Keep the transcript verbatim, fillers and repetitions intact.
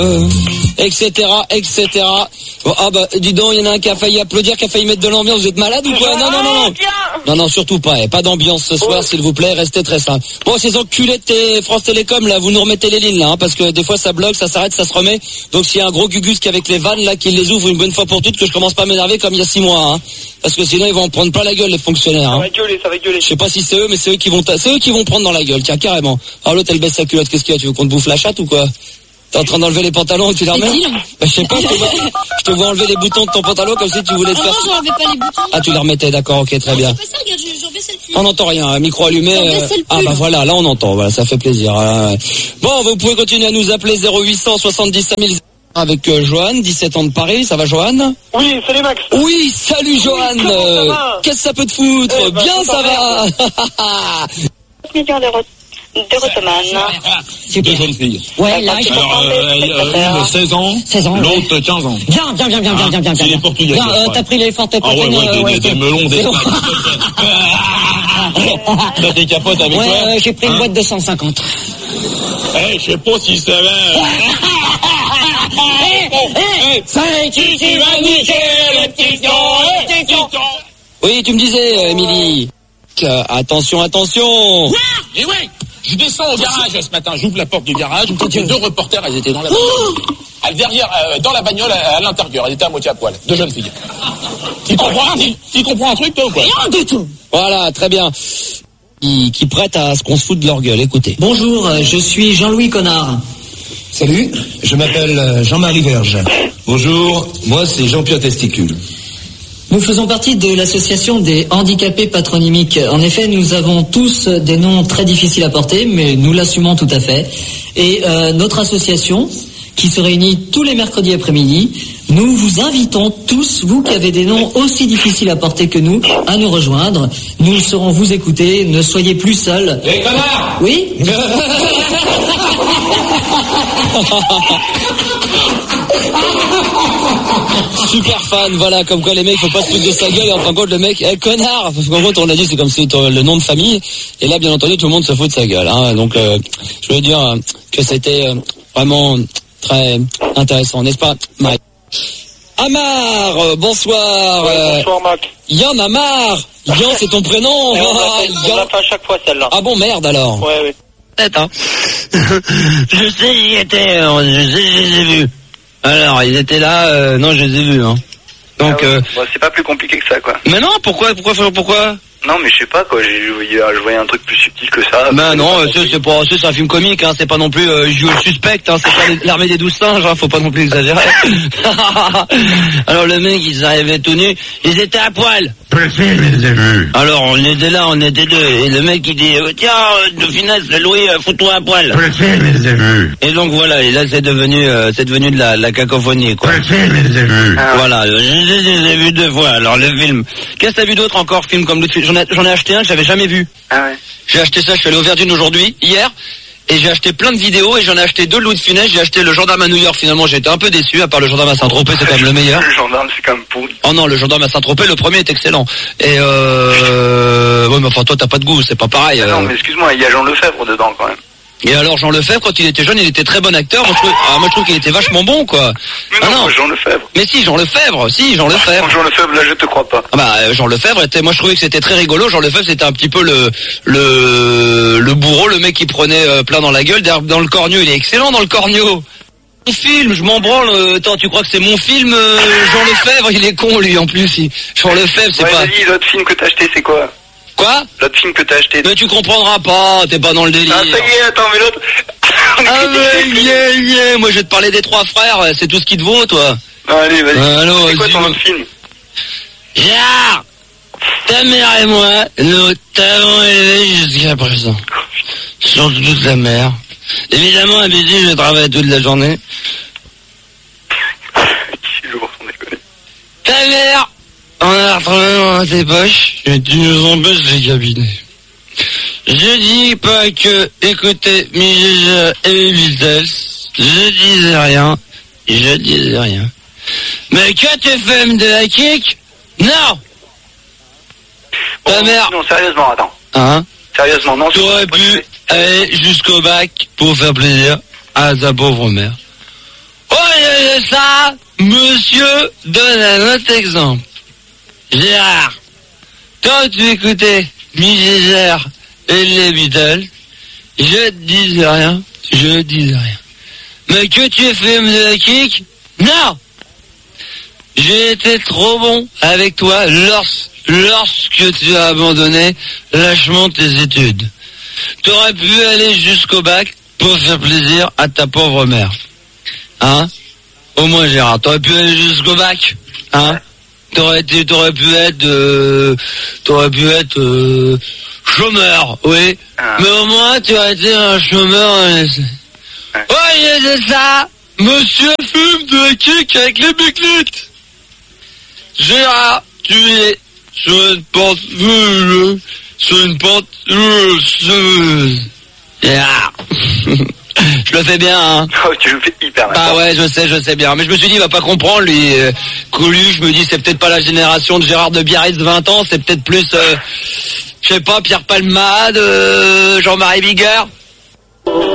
Euh, etc, et cetera. Bon, ah bah, dis donc, il y en a un qui a failli applaudir, qui a failli mettre de l'ambiance. Vous êtes malade ou quoi? Non, non, non, non. Non, non, surtout pas. Eh. Pas d'ambiance ce soir, oh. S'il vous plaît. Restez très simple. Bon, ces enculés de t- France Télécom, là, vous nous remettez les lignes, là, hein, parce que des fois, ça bloque, ça s'arrête, ça se remet. Donc, s'il y a un gros gugus qui avec les vannes, là, qui les ouvre une bonne fois pour toutes, que je commence pas à m'énerver comme il y a six mois, hein. Parce que sinon, ils vont en prendre plein la gueule, les fonctionnaires, hein. Ça va gueuler, ça va gueuler. Je sais pas si c'est eux, mais c'est eux qui vont, ta- c'est eux qui vont prendre dans la gueule, tiens, carrément. Alors, l'autre, elle baisse sa culotte. Qu'est-ce qu'il y a? Tu veux qu'on te bouffe la chatte ou quoi? T'es en train d'enlever les pantalons et tu les remets? Bah, je sais pas, je te, vois, je te vois enlever les boutons de ton pantalon comme si tu voulais te ah faire... non, j'enlevais pas les boutons. Ah, tu les remettais, d'accord, ok, très non, bien. C'est pas ça, regarde, j'en baissais le pull. On n'entend rien, micro allumé. Euh... Ah bah voilà, là on entend, voilà, ça fait plaisir. Euh... Bon, vous pouvez continuer à nous appeler zéro huit cent soixante-dix-sept mille avec euh, Johan, dix-sept ans de Paris, ça va Johan? Oui, salut Max. Oui, salut Johan. Oui, euh... Qu'est-ce que ça peut te foutre? eh ben, Bien, ça va. millions d'euros. De Rotoman. C'est deux jeunes filles. Ouais, là, j'ai Alors, euh, une seize ans, seize ans, l'autre ouais. quinze ans. Bien, bien, bien, bien, bien, bien, bien. C'est les Portugais. Bien, euh, t'as pris les fortes ah, ouais, ouais, des, ouais, des, des melons, des... T'as des capotes avec ouais, toi? Ouais, j'ai pris une hein? boîte de cent cinquante. Eh, je sais pas si ça va... C'est qui qui va niquer le petit pion, le petit pion. Oui, tu me disais, Émilie. Euh, attention, attention. Ouais, et ouais. Je descends au garage ce matin, j'ouvre la porte du garage, il y a deux reporters, elles étaient dans la bagnole. Oh derrière, euh, dans la bagnole, à, à l'intérieur, elles étaient à moitié à poil, deux jeunes filles. Tu comprends, tu, tu comprends un truc, toi, ou quoi? Rien du tout. Voilà, très bien. Qui, qui prête à ce qu'on se foute de leur gueule, écoutez. Bonjour, je suis Jean-Louis Connard. Salut, je m'appelle Jean-Marie Verge. Bonjour, moi c'est Jean-Pierre Testicule. Nous faisons partie de l'association des handicapés patronymiques. En effet, nous avons tous des noms très difficiles à porter, mais nous l'assumons tout à fait. Et euh, notre association, qui se réunit tous les mercredis après-midi, nous vous invitons tous, vous qui avez des noms aussi difficiles à porter que nous, à nous rejoindre. Nous saurons vous écouter, ne soyez plus seuls. Les connards! Oui? Super fan, voilà, comme quoi les mecs, faut pas se foutre de sa gueule, et en fin de compte, le mec, eh, connard! Parce qu'en gros, on l'a dit, c'est comme si c'était le nom de famille, et là, bien entendu, tout le monde se fout de sa gueule, hein. Donc, euh, je veux dire euh, que c'était euh, vraiment très intéressant, n'est-ce pas, Mike? Amar, euh, bonsoir. Ouais, bonsoir, Mac. Yann Amar. Yann, c'est ton prénom. Et on ah, l'a fait, on l'a fait à chaque fois, celle-là. Ah bon, merde, alors. Ouais, ouais. Peut-être, hein. Je sais, j'y étais, euh, je sais, je les ai vus. Alors, ils étaient là, euh, non, je les ai vus, hein. Donc, ah ouais. euh... bon, c'est pas plus compliqué que ça, quoi. Mais non, pourquoi, pourquoi, pourquoi? Non, mais je sais pas, quoi, j'ai, je, voyais, je voyais un truc plus subtil que ça. Ben non, euh, c'est, c'est pas, c'est, c'est un film comique, hein, c'est pas non plus, euh, je joue le suspect, hein, c'est pas les, l'armée des douze singes, hein, faut pas non plus exagérer. Alors le mec, ils arrivaient tout nus, ils étaient à poil. Alors on était là, on était deux, et le mec il dit, euh, tiens, de finesse, Louis, euh, fous-toi à poil. Et donc voilà, et là c'est devenu, euh, c'est devenu de la, la cacophonie, quoi. Ah. Voilà, je les ai vus deux fois, alors le film. Qu'est-ce que t'as vu d'autre encore, film comme l'autre film? J'en ai, j'en ai acheté un que j'avais jamais vu. Ah ouais. J'ai acheté ça, je suis allé au Verdun aujourd'hui, hier, et j'ai acheté plein de vidéos, et j'en ai acheté deux Louis de Funès, j'ai acheté le Gendarme à New York, finalement j'ai été un peu déçu, à part le Gendarme à Saint-Tropez, c'est quand même le meilleur. Le Gendarme, c'est quand même pourri. Oh non, le Gendarme à Saint-Tropez, le premier est excellent. Et euh... ouais, mais enfin toi t'as pas de goût, c'est pas pareil. Ah euh... non, mais excuse-moi, il y a Jean Lefebvre dedans, quand même. Et alors Jean Lefebvre, quand il était jeune, il était très bon acteur. Moi je trouve, ah, moi, je trouve qu'il était vachement bon, quoi. Mais ah, non, non. Jean Lefebvre. Mais si, Jean Lefebvre, si, Jean Lefebvre. Jean Lefebvre, là, je te crois pas. Ah bah Jean Lefebvre était, moi je trouvais que c'était très rigolo. Jean Lefebvre, c'était un petit peu le le le bourreau, le mec qui prenait euh, plein dans la gueule. D'ailleurs, dans le corneau, il est excellent dans le corneau. Mon film, je m'en branle. Attends, tu crois que c'est mon film, euh, Jean Lefebvre? Il est con lui en plus. Il... Jean Lefebvre, c'est ouais, pas. Vas-y, l'autre film que t'as acheté, c'est quoi? Quoi? L'autre film que t'as acheté. Mais tu comprendras pas, t'es pas dans le délire. Ah, ça y est, attends, mais l'autre... ah, mais yeah, yeah. Moi, je vais te parler des trois frères, c'est tout ce qui te vaut, toi. Non, allez, vas-y. Euh, allô, c'est quoi vas-y. ton autre film? Gérard, ta mère et moi, nous t'avons élevé jusqu'à présent. Sur toute la mer. Évidemment, à midi, je travaille toute la journée. C'est lourd, sans déconner. Ta mère, on a retrouvé dans tes poches, et tu nous empêches les cabinets. Je dis pas que écoutez mes et mes Beatles, je disais rien, je disais rien. Mais que tu fais de la kick? Non! Bon, Ta mère... Non, sérieusement, attends. Hein? Sérieusement, non. Tu aurais pu aller jusqu'au bac pour faire plaisir à ta pauvre mère. lieu de ça, monsieur donne un autre exemple. Gérard, quand tu écoutais Mick Jagger et les Beatles, je te disais rien, je disais rien. Mais que tu fumes de la kick, non! J'ai été trop bon avec toi lors, lorsque tu as abandonné lâchement tes études. T'aurais pu aller jusqu'au bac pour faire plaisir à ta pauvre mère. Hein? Au moins Gérard, t'aurais pu aller jusqu'au bac. Hein? T'aurais été, t'aurais pu être, euh, t'aurais pu être, euh, chômeur, oui. Ah. Mais au moins tu aurais été un chômeur. Euh, Ouais. ouais, c'est ça. Monsieur fume de la kick avec les biclites. Gérard, tu es sur une pente, euh, sur une pente, euh, Gérard. Je le fais bien, hein. Oh, tu le fais hyper bien. Bah ouais, je sais, je sais bien. Mais je me suis dit, il va pas comprendre, lui. Euh, Coluche, je me dis, c'est peut-être pas la génération de Gérard de Biarritz, vingt ans, c'est peut-être plus, euh, je sais pas, Pierre Palmade, euh, Jean-Marie Bigard.